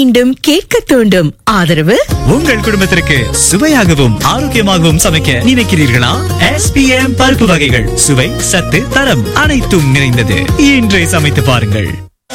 மீண்டும் கேட்க தூண்டும். ஆதரவு உங்கள் குடும்பத்திற்கு சுவையாகவும் ஆரோக்கியமாகவும் சமைக்க நினைக்கிறீர்களா? SPM பருப்பு வகைகள் சுவை, சத்து, தரம் அனைத்தும் நிறைந்தது. இன்றே சமைத்து பாருங்கள்.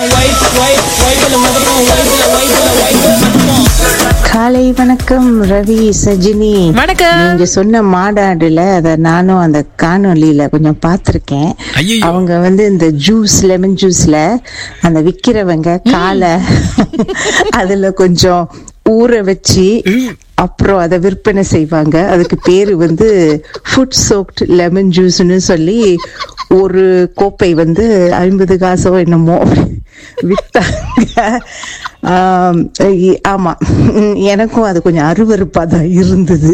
காலை வணக்கம் ரவி, சஜினி. வணக்கம். நீங்க சொன்ன மாடாடுல அத நானும் அந்த காணொலியில கொஞ்சம் பார்த்திருக்கேன். ஐயையோ. அவங்க இந்த ஜூஸ், லெமன் ஜூஸ்ல அந்த விக்கிறவங்க காலை அதுல கொஞ்சம் ஊற வச்சு அப்புறம் அதை விற்பனை செய்வாங்க. அதுக்கு பேரு ஃபுட் சோக்ட் லெமன் ஜூஸ்ன்னு சொல்லி ஒரு கோப்பை 50 காசோ என்னமோ வித்தாங்க. ஆமா, எனக்கும் அது கொஞ்சம் அருவருப்பா தான் இருந்தது.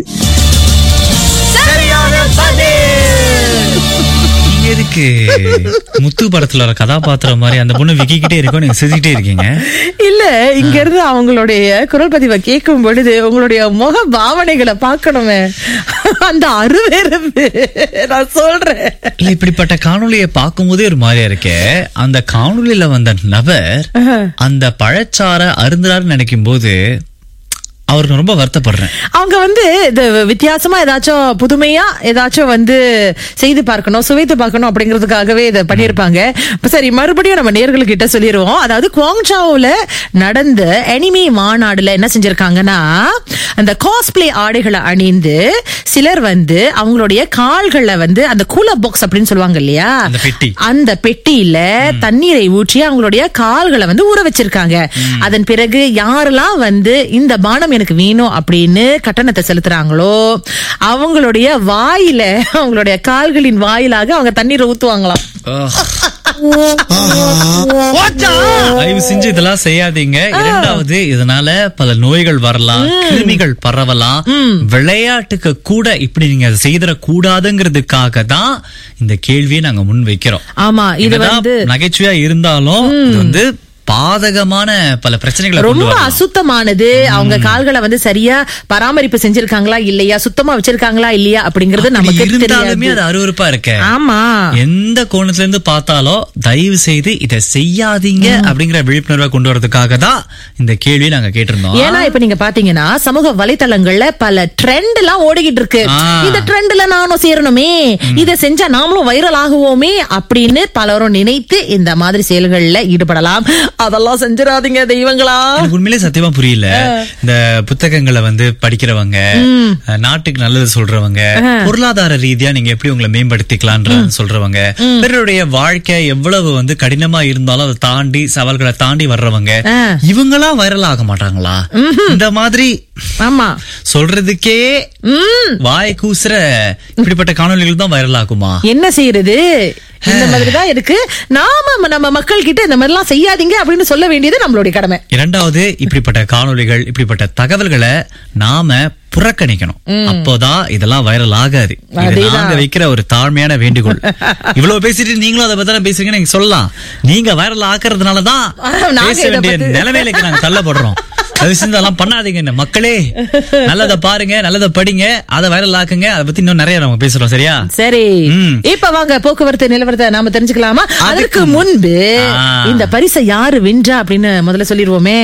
எதுக்கு முத்து படத்துல ஒரு கதாபாத்திரம் மாதிரி அந்த பொண்ணு விக்கிக்கிட்டே இருக்கும், நீங்க சிரிச்சுட்டே இருக்கீங்க? இல்ல, இங்க இருந்து அவங்களுடைய குரல் பதிவை கேட்கும் பொழுது உங்களுடைய முக பாவனைகளை பார்க்கணுமே, அந்த அருவருப்பு நான் சொல்றேன். இல்ல, இப்படிப்பட்ட காணொலியை பார்க்கும் போதே ஒரு மாதிரியா இருக்கே. அந்த காணொலியில வந்த நபர் அந்த பழச்சார அருந்துறாருன்னு நினைக்கும் போது அவருக்கு ரொம்ப வருத்தப்படுறேன். அவங்க இது வித்தியாசமா ஏதாச்சும் புதுமையா ஏதாச்சும் செய்து பார்க்கணும், சுவைத்து பார்க்கணும் அப்படிங்கறதுக்காகவே இதை பண்ணிருப்பாங்க. சரி, மறுபடியும் நம்ம நேயர்கள்கிட்ட சொல்லிடுவோம். அதாவது குவாங்சாவோல நடந்த அனிமே மாநாடுல என்ன செஞ்சிருக்காங்கன்னா, அந்த காஸ்பிளே ஆடைகளை அணிந்து சிலர் அவங்களுடைய கால்களை அந்த கூலர் பாக்ஸ் அப்படின்னு சொல்லுவாங்க இல்லையா, அந்த பெட்டியில தண்ணீரை ஊற்றி அவங்களுடைய கால்களை ஊற வச்சிருக்காங்க. அதன் பிறகு யாரெல்லாம் இந்த பானம் எனக்கு வேணும் அப்படின்னு கட்டணத்தை செலுத்துறாங்களோ அவங்களுடைய வாயில, அவங்களுடைய கால்களின் வாயிலாக அவங்க தண்ணீரை ஊத்துவாங்களாம். தயவு செஞ்சு இதெல்லாம் செய்யாதீங்க. இரண்டாவது, இதனால பல நோய்கள் வரலாம், கிருமிகள் பரவலாம். விளையாட்டுக்கு கூட இப்படி நீங்க செய்திட கூடாதுங்கிறதுக்காக தான் இந்த கேள்வியை நாங்க முன் வைக்கிறோம். ஆமா, இது நகைச்சுவையா இருந்தாலும் இது பாதகமான பல பிரச்சனைகளை, ரொம்ப அசுத்தமானது. அவங்க கால்களை சரியா பராமரிப்பு செஞ்சிருக்காங்களா இல்லையா, சுத்தமா வச்சிருக்காங்களா இல்லையா அப்படிங்கறது நமக்கு தெரியாதுமே. அது அருவருப்பா இருக்கு. ஆமா, எந்த கோணத்துல இருந்து பார்த்தாலும் தயவு செய்து இதை செய்யாதீங்க அப்படிங்கிற விழிப்புணர்வை கொண்டு வரதுக்காக தான் இந்த கேள்வியை நாங்க கேட்டிருந்தோம். ஏன்னா இப்ப நீங்க பாத்தீங்கன்னா சமூக வலைத்தளங்கள்ல பல ட்ரெண்ட் எல்லாம் ஓடிக்கிட்டு இருக்கு. இந்த ட்ரெண்ட்ல நானும் சேரணுமே, இதை செஞ்சா நாமளும் வைரல் ஆகுவோமே அப்படின்னு பலரும் நினைத்து இந்த மாதிரி செயல்கள்ல ஈடுபடலாம். அதெல்லாம் செஞ்சிடாதீங்க தெய்வங்களா. உண்மையிலே சத்தியமா புரியல. இந்த புத்தகங்களை படிக்கிறவங்க, நாட்டுக்கு நல்லது சொல்றவங்க, பொருளாதார ரீதியா நீங்க எப்படி உங்களை மேம்படுத்திக்கலான்ற சொல்றவங்க, பிறருடைய வாழ்க்கை எவ்வளவு கடினமா இருந்தாலும் அதை தாண்டி சவால்களை தாண்டி வர்றவங்க, இவங்களா வைரல் ஆக மாட்டாங்களா? இந்த மாதிரி ஆமா சொல்றதுக்கே வாய் கூசுற இப்படிப்பட்ட காணொலிகள் தான் வைரல் ஆகுமா? என்ன செய்யறது? இந்த மாதிரிதான் இருக்கு. நாம நம்ம மக்கள் கிட்ட இந்த மாதிரி எல்லாம் செய்யாதீங்க அப்படின்னு சொல்ல வேண்டியது நம்மளுடைய கடமை. இரண்டாவது, இப்படிப்பட்ட காணொலிகள், இப்படிப்பட்ட தகவல்களை நாம புறக்கணிக்கணும். அப்போதான் இதெல்லாம் வைரல் ஆகாது. நாங்க வைக்கிற ஒரு தாழ்மையான வேண்டுகோள். இவ்வளவு பேசிட்டு நீங்களும் அதை பத்தி பேசுறீங்க, நீங்க சொல்லலாம். நீங்க வைரல் ஆக்குறதுனாலதான் பேச வேண்டிய நிலைமையில நாங்க தள்ளப்படுறோம். அதெல்லாம் பண்ணாதீங்க மக்களே. நல்லத பாருங்க, நல்லத படிங்க, அதை வைரல் ஆக்குங்க. அதை பத்தி இன்னும் நிறைய நம்ம பேசுறோம். சரியா? சரி, இப்ப வாங்க போக்குவரத்து நிலவரத்தை நாம தெரிஞ்சுக்கலாமா? அதற்கு முன்பு இந்த பரிசை யாரு வென்றா அப்படின்னு முதல்ல சொல்லிடுவோமே.